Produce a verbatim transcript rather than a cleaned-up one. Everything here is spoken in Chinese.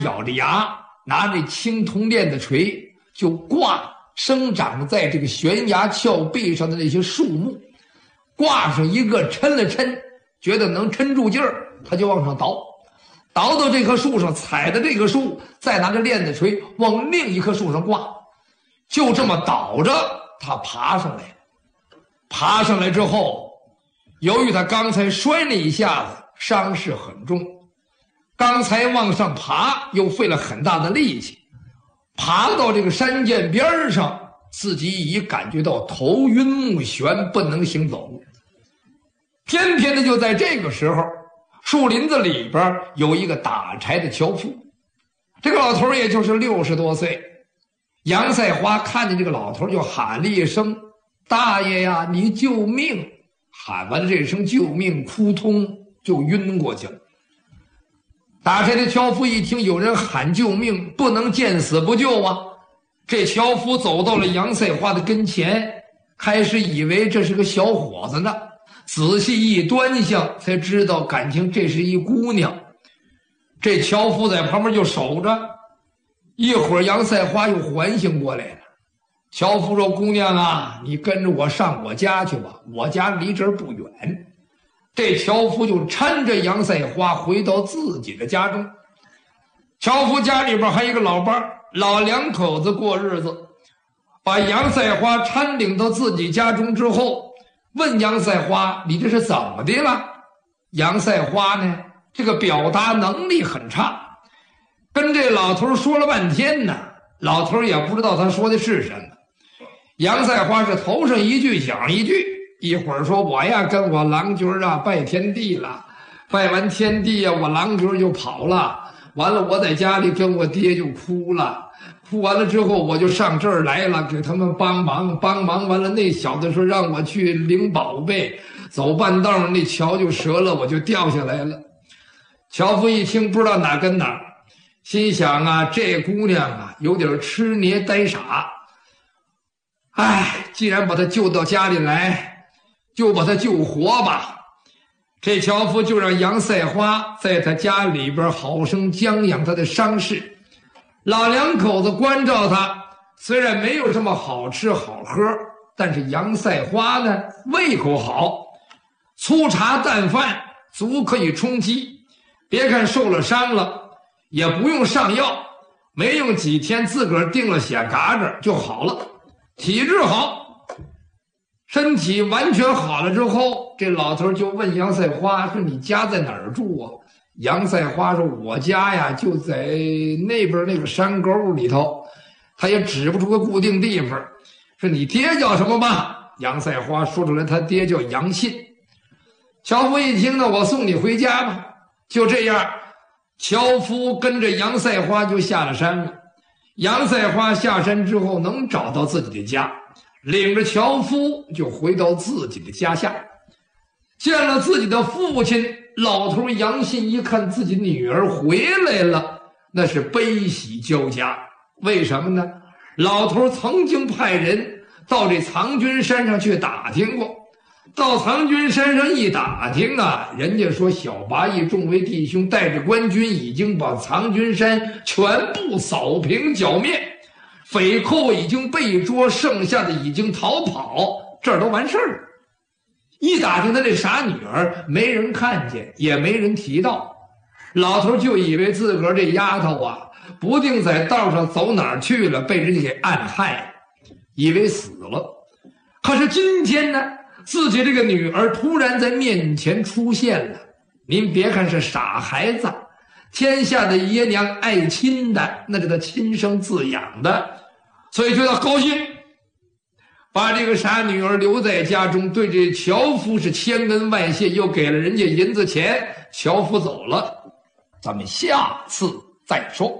咬着牙，拿着青铜链子锤就挂生长在这个悬崖峭壁上的那些树木，挂上一个抻了抻，觉得能抻住劲儿，他就往上倒，倒到这棵树上，踩着这棵树，再拿着链子锤往另一棵树上挂，就这么倒着，他爬上来了。爬上来之后，由于他刚才摔了一下子，伤势很重，刚才往上爬又费了很大的力气，爬到这个山涧边上，自己已感觉到头晕目眩，不能行走。偏偏的就在这个时候，树林子里边有一个打柴的樵夫，这个老头也就是六十多岁。杨赛花看见这个老头就喊了一声：“大爷呀，你救命！”喊完了这声救命，扑通就晕过去了。打柴的樵夫一听有人喊救命，不能见死不救啊！这樵夫走到了杨赛花的跟前，开始以为这是个小伙子呢，仔细一端详才知道感情这是一姑娘。这樵夫在旁边就守着，一会儿杨赛花又缓醒过来了。樵夫说：“姑娘啊，你跟着我上我家去吧，我家离这儿不远。”这樵夫就搀着杨赛花回到自己的家中。樵夫家里边还有一个老伴儿，老两口子过日子，把杨赛花搀领到自己家中之后，问杨赛花：“你这是怎么的了？”杨赛花呢，这个表达能力很差，跟这老头说了半天呢，老头也不知道他说的是什么。杨赛花是头上一句讲一句，一会儿说：“我呀跟我郎君啊拜天地了，拜完天地呀，我郎君就跑了，完了我在家里跟我爹就哭了，哭完了之后我就上这儿来了，给他们帮忙，帮忙完了那小子说让我去领宝贝，走半道那桥就折了，我就掉下来了。”樵夫一听不知道哪跟哪，心想啊，这姑娘啊有点痴捏呆傻，哎，既然把她救到家里来，就把她救活吧。这樵夫就让杨赛花在他家里边好生将养他的伤势。老两口子关照他，虽然没有什么好吃好喝，但是杨赛花呢胃口好，粗茶淡饭足可以充饥。别看受了伤了，也不用上药，没用几天自个儿定了血嘎子就好了，体质好。身体完全好了之后，这老头就问杨赛花说：“你家在哪儿住啊？”杨赛花说：“我家呀就在那边那个山沟里头。”他也指不出个固定地方，说：“你爹叫什么吧？”杨赛花说出来他爹叫杨信。樵夫一听呢，我送你回家吧。就这样，樵夫跟着杨赛花就下了山了。杨赛花下山之后能找到自己的家，领着樵夫就回到自己的家下，见了自己的父亲。老头杨信一看自己女儿回来了，那是悲喜交加。为什么呢？老头曾经派人到这藏军山上去打听过，到藏军山上一打听啊，人家说小八义众位弟兄带着官军已经把藏军山全部扫平剿灭，匪寇已经被捉，剩下的已经逃跑，这儿都完事儿了。一打听他这傻女儿，没人看见，也没人提到，老头就以为自个儿这丫头啊，不定在道上走哪儿去了，被人家给暗害了，以为死了。可是今天呢，自己这个女儿突然在面前出现了。您别看是傻孩子，天下的爷娘爱亲的，那是他亲生自养的，所以觉得高兴，把这个傻女儿留在家中，对这樵夫是千恩万谢，又给了人家银子钱。樵夫走了，咱们下次再说。